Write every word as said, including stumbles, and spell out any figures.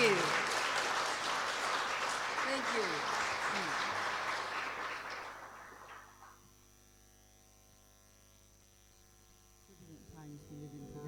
you. Thank you. Mm. Turbulent times we live in,